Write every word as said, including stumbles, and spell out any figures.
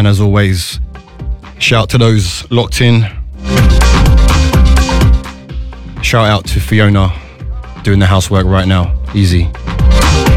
And as always, shout out to those locked in. Shout out to Fiona doing the housework right now. Easy.